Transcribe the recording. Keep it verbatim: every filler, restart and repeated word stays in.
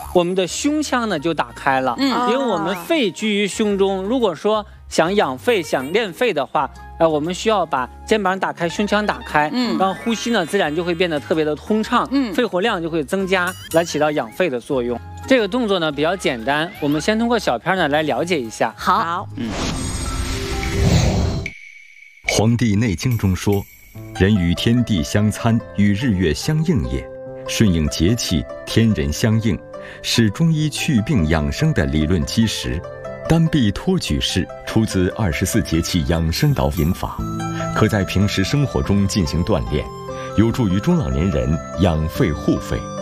我们的胸腔呢就打开了。嗯，因为我们肺居于胸中，如果说想养肺、想练肺的话，呃，我们需要把肩膀打开，胸腔打开，嗯，然后呼吸呢自然就会变得特别的通畅，嗯，肺活量就会增加，来起到养肺的作用。这个动作呢比较简单，我们先通过小片呢来了解一下。 好， 嗯， 《黄帝内经》中说，人与天地相参，与日月相应也，顺应节气，天人相应，是中医祛病养生的理论基石。单臂托举式出自二十四节气养生导引法，可在平时生活中进行锻炼，有助于中老年人养肺护肺。